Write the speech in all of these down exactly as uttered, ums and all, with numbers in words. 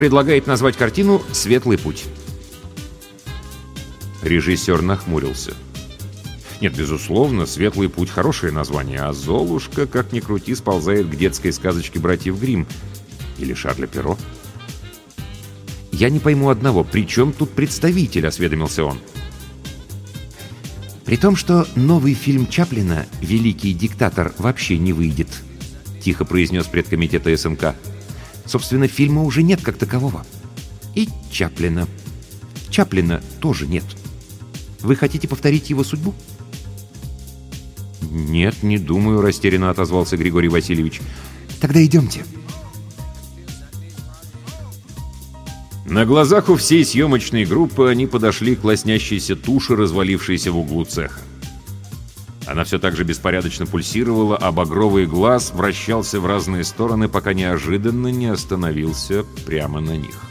Предлагает назвать картину «Светлый путь». Режиссер нахмурился. Нет, безусловно, «Светлый путь» — хорошее название, а «Золушка», как ни крути, сползает к детской сказочке братьев Гримм или Шарля Перро. «Я не пойму одного, при чем тут представитель?» — осведомился он. «При том, что новый фильм Чаплина «Великий диктатор» вообще не выйдет», — тихо произнес предкомитета СНК. «Собственно, фильма уже нет как такового. И Чаплина. Чаплина тоже нет. Вы хотите повторить его судьбу?» «Нет, не думаю», — растерянно отозвался Григорий Васильевич. «Тогда идемте». На глазах у всей съемочной группы они подошли к лоснящейся туше, развалившейся в углу цеха. Она все так же беспорядочно пульсировала, а багровый глаз вращался в разные стороны, пока неожиданно не остановился прямо на них.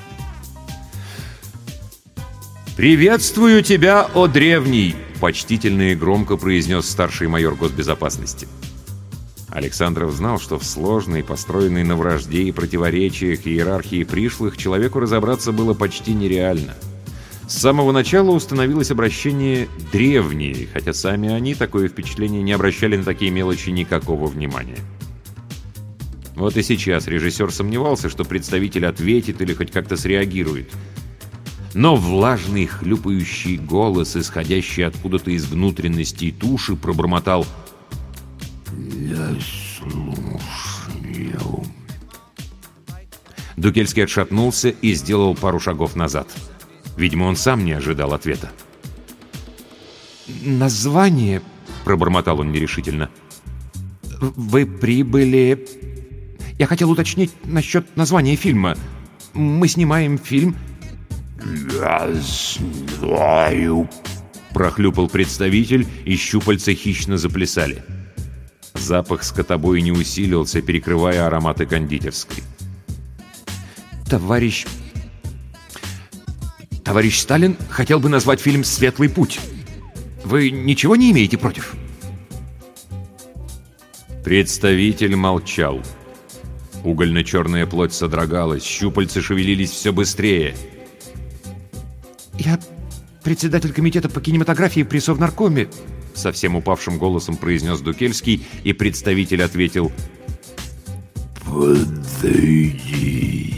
«Приветствую тебя, о древний!» — почтительно и громко произнес старший майор госбезопасности. Александров знал, что в сложной, построенной на вражде и противоречиях иерархии пришлых человеку разобраться было почти нереально. С самого начала установилось обращение «древние», хотя сами они такое впечатление не обращали на такие мелочи никакого внимания. Вот и сейчас режиссер сомневался, что представитель ответит или хоть как-то среагирует. Но влажный хлюпающий голос, исходящий откуда-то из внутренностей туши, пробормотал: «Я слушаю». Дукельский отшатнулся и сделал пару шагов назад. Видимо, он сам не ожидал ответа. «Название...» — пробормотал он нерешительно. «Вы прибыли...» «Я хотел уточнить насчет названия фильма. Мы снимаем фильм...» «Я знаю...» — прохлюпал представитель, и щупальца хищно заплясали. Запах скотобоя не усилился, перекрывая ароматы кондитерской. «Товарищ... Товарищ Сталин хотел бы назвать фильм «Светлый путь». Вы ничего не имеете против?» Представитель молчал. Угольно-черная плоть содрогалась, щупальца шевелились все быстрее. «Я председатель комитета по кинематографии при Совнаркоме», — совсем упавшим голосом произнес Дукельский, и представитель ответил: «Подойди».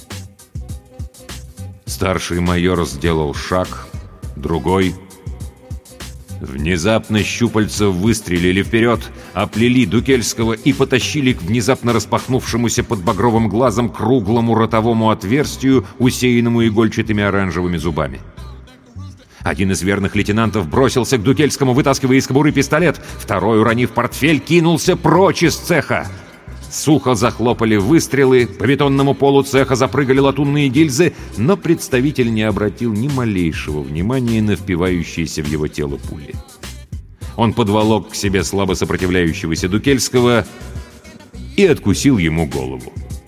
Старший майор сделал шаг, другой. Внезапно щупальца выстрелили вперед, оплели Дукельского и потащили к внезапно распахнувшемуся под багровым глазом круглому ротовому отверстию, усеянному игольчатыми оранжевыми зубами. Один из верных лейтенантов бросился к Дукельскому, вытаскивая из кобуры пистолет. Второй, уронив портфель, кинулся прочь из цеха. Сухо захлопали выстрелы, по бетонному полу цеха запрыгали латунные гильзы, но представитель не обратил ни малейшего внимания на впивающиеся в его тело пули. Он подволок к себе слабо сопротивляющегося Дукельского и откусил ему голову.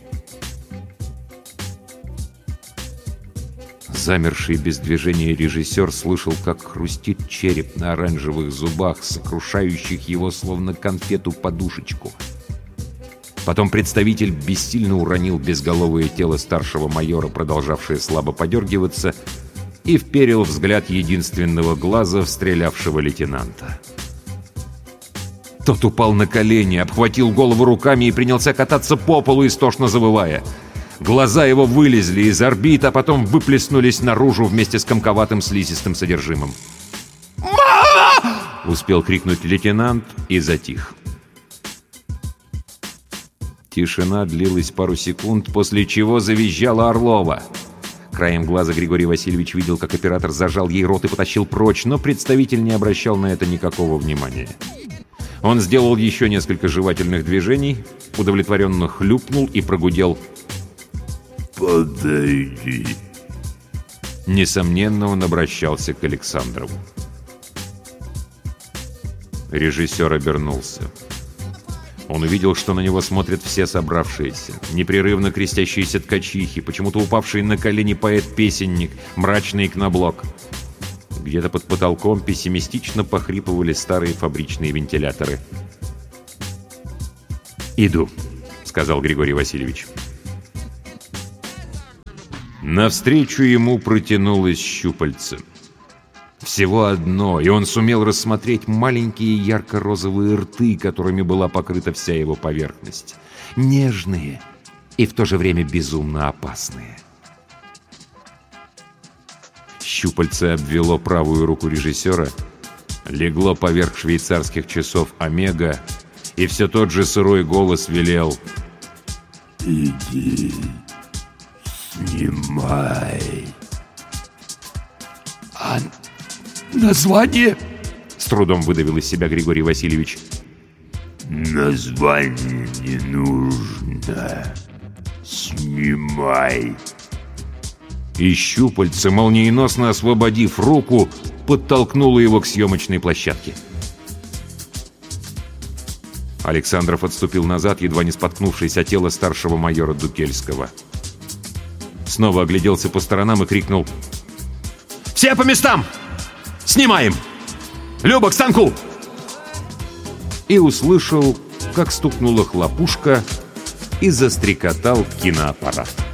Замерший без движения режиссер слышал, как хрустит череп на оранжевых зубах, сокрушающих его словно конфету подушечку. Потом представитель бессильно уронил безголовое тело старшего майора, продолжавшее слабо подергиваться, и вперил взгляд единственного глаза в стрелявшего лейтенанта. Тот упал на колени, обхватил голову руками и принялся кататься по полу, истошно завывая. Глаза его вылезли из орбит, а потом выплеснулись наружу вместе с комковатым слизистым содержимым. «Мама!» — успел крикнуть лейтенант и затих. Тишина длилась пару секунд, после чего завизжала Орлова. Краем глаза Григорий Васильевич видел, как оператор зажал ей рот и потащил прочь, но представитель не обращал на это никакого внимания. Он сделал еще несколько жевательных движений, удовлетворенно хлюпнул и прогудел: «Подойди». Несомненно, он обращался к Александрову. Режиссер обернулся. Он увидел, что на него смотрят все собравшиеся, непрерывно крестящиеся ткачихи, почему-то упавший на колени поэт-песенник, мрачный икноблок. Где-то под потолком пессимистично похрипывали старые фабричные вентиляторы. «Иду», — сказал Григорий Васильевич. Навстречу ему протянулось щупальце. Всего одно, и он сумел рассмотреть маленькие ярко-розовые рты, которыми была покрыта вся его поверхность. Нежные и в то же время безумно опасные. Щупальце обвело правую руку режиссера, легло поверх швейцарских часов «Омега», и все тот же сырой голос велел: «Иди, снимай». «А название?» — с трудом выдавил из себя Григорий Васильевич. «Название не нужно. Снимай». И щупальце, молниеносно освободив руку, подтолкнуло его к съемочной площадке. Александров отступил назад, едва не споткнувшись о тело старшего майора Дукельского. Снова огляделся по сторонам и крикнул: «Все по местам! Снимаем! Люба, к станку!» И услышал, как стукнула хлопушка и застрекотал киноаппарат.